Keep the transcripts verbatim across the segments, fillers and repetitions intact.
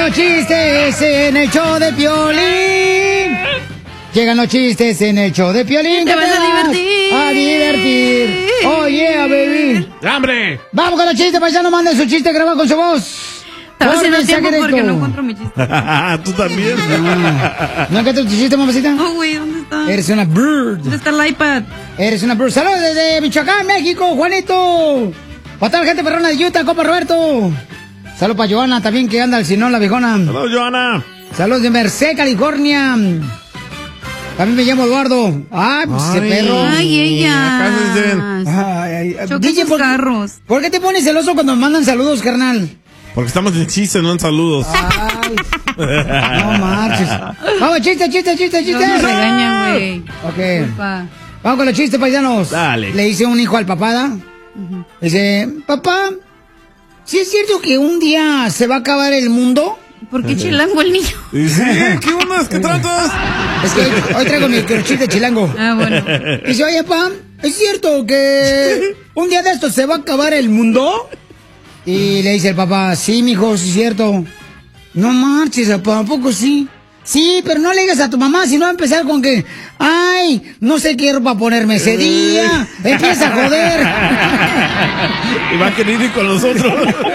los chistes en el show de Piolín. Llegan los chistes en el show de Piolín. Te vas a divertir. A divertir. Oh, yeah, baby. ¡Hambre! Vamos con los chistes, paisano. Manden su chiste grabado con su voz. Estaba haciendo mensaje tiempo porque directo. no encuentro mi chiste. Tú también. ¿No encuentras tu chiste, mamacita? Oh, güey, ¿dónde está? Eres una bird. ¿Dónde está el iPad? Eres una bird. Saludos desde Michoacán, México, Juanito. Para toda la gente perrona de Utah, compa Roberto. Saludos para Joana también, que anda al Sinón, la viejona. Saludos, Joana. Saludos de Merced, California. También me llamo Eduardo. Ay, pues ese perro. Ay, ella. Acá dicen. Ay, ay, Chocan D J, sus ¿por, carros. ¿por qué te pones celoso cuando me mandan saludos, carnal? Porque estamos en chistes, no en saludos. Ay, no marches. Vamos, chiste, chiste, chiste, No chiste. nos regañan, güey. Ok. Disculpa. Vamos con los chistes, paisanos. Dale. Le dice un hijo al papá, ¿da? Dice, papá, ¿sí es cierto que un día se va a acabar el mundo? ¿Por qué chilango el niño? Y sí, ¿qué onda? ¿Qué tratas? Es que hoy, hoy traigo mi chiste chilango. Ah, bueno. Dice, oye, papá, ¿es cierto que un día de estos se va a acabar el mundo? Y le dice el papá, sí, mijo, sí es cierto. No marches, papá, ¿a poco sí? Sí, pero no le digas a tu mamá, si no va a empezar con que, ay, no sé qué ropa ponerme ese día. Empieza a joder. Y va a querer ir con nosotros.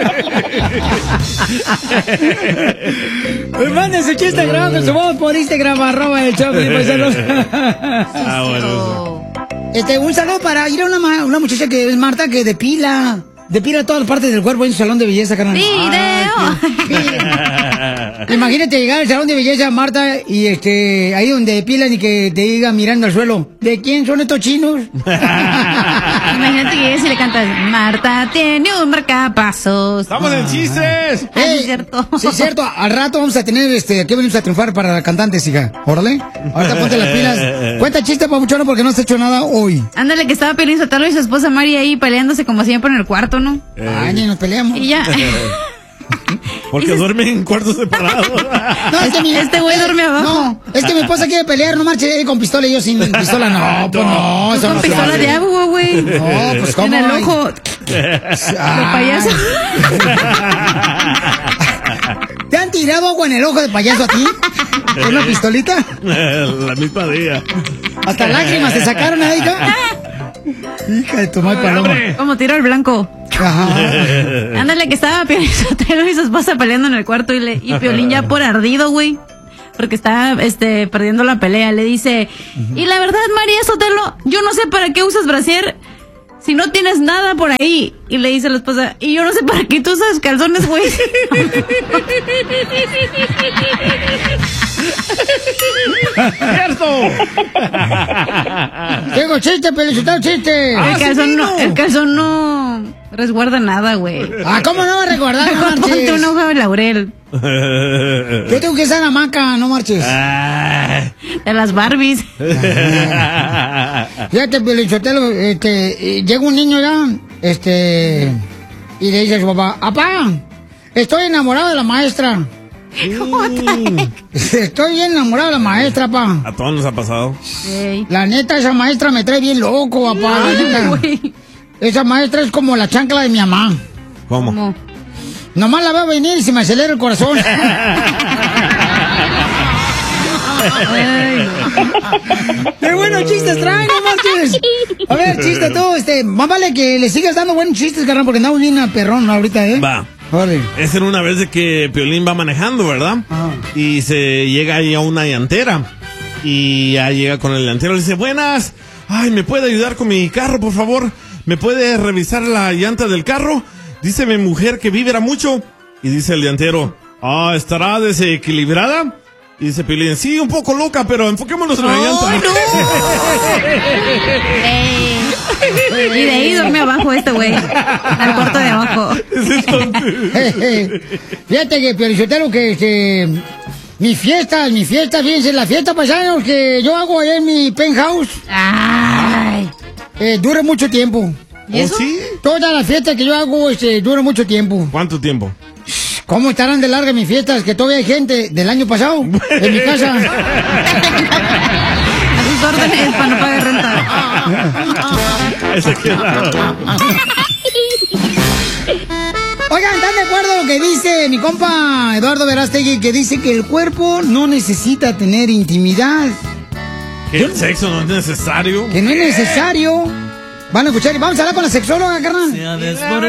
Me manden su chiste grabado con su voz por Instagram, arroba el show de paisanos. Ah, bueno. Eso. Este, un saludo para ir a una, ma- una muchacha que es Marta, que depila. Depila todas las partes del cuerpo en su salón de belleza, carnal. ¡Video! Imagínate llegar al salón de belleza, Marta, y este, ahí donde depilan y que te diga mirando al suelo, ¿de quién son estos chinos? Imagínate que llegues y le cantas, Marta tiene un marcapasos. ¡Estamos en chistes! Ah, sí, Ey, es cierto. Sí, es cierto. Al rato vamos a tener, este, aquí venimos a triunfar para cantantes, hija. Órale. Ahorita ponte las pilas. Cuenta chiste, papuchona, porque no has hecho nada hoy. Ándale, que estaba Piolín Sotelo y su esposa Mari ahí peleándose como siempre en el cuarto, ¿no? Ay, ni nos peleamos. Y ya. Porque duermen en cuartos separados. No, es que mi- Este güey duerme abajo. No, es que mi esposa quiere pelear, no marche con pistola y yo sin pistola. No, pues no, Tú eso con no se pistola vale. de agua, güey. No, pues cómo. En el Ay. ojo. Ay. payaso. ¿Te han tirado agua en el ojo de payaso a ti? ¿Con una pistolita? La misma día. Hasta lágrimas te sacaron ahí, hija. Hija de tu mal paloma. Como tiro al blanco. Ajá. Ándale, que estaba Piolín Sotelo y su esposa peleando en el cuarto y, le, y Piolín ya por ardido, güey. Porque está este, perdiendo la pelea. Le dice, y la verdad, María Sotelo, yo no sé para qué usas brasier si no tienes nada por ahí. Y le dice a la esposa, y yo no sé para qué tú usas calzones, güey. ¡Cierto! Tengo chiste, felicitado chiste. el, calzón no, el calzón no resguarda nada, güey. Ah, ¿cómo no va a recordar? No Ponte marches. una hoja de laurel. Yo tengo que estar en hamaca, no marches. De las Barbies. Fíjate, Pelichotelo, este, eh, llega un niño ya, este, y le dice a su papá, papá, estoy enamorado de la maestra. Estoy bien enamorado de la maestra, papá. A todos nos ha pasado. Ey. La neta, esa maestra me trae bien loco, papá. La Ay, neta. güey. Esa maestra es como la chancla de mi mamá. ¿Cómo? ¿Cómo? Nomás la veo venir y se me acelera el corazón. Ay, ¡Qué buenos chistes traen, no marches! A ver, chiste tú, este, más vale que le sigas dando buenos chistes, carnal, porque andamos bien a perrón ahorita, ¿eh? Va. Órale. Es en una vez de que Piolín va manejando, ¿verdad? Ajá. Y se llega ahí a una llantera. Y ya llega con el llantero y le dice, buenas. Ay, ¿me puede ayudar con mi carro, por favor? ¿Me puede revisar la llanta del carro? Dice mi mujer que vibra mucho. Y dice el llantero, ah, ¿estará desequilibrada? Y dice Piolín, sí, un poco loca, pero enfoquémonos en la llanta. ¡Ay, Ey. Y de ahí duerme abajo este güey. Al cuarto de abajo. Fíjate que, Pelichotelo, que este, mis fiestas, mis fiestas, fíjense, la fiesta paisanos que yo hago allá en mi penthouse, Ay. eh, dura mucho tiempo. ¿Y eso? ¿Oh, sí? Toda la fiesta que yo hago, este, dura mucho tiempo. ¿Cuánto tiempo? ¿Cómo estarán de largas mis fiestas? Que todavía hay gente del año pasado en mi casa. A sus órdenes para no pagar renta. Ese queda. Oigan, están de acuerdo a lo que dice mi compa Eduardo Verástegui, que dice que el cuerpo no necesita tener intimidad. Que el sexo no es necesario. Que no es necesario. Van a escuchar, vamos a hablar con la sexóloga, carnal.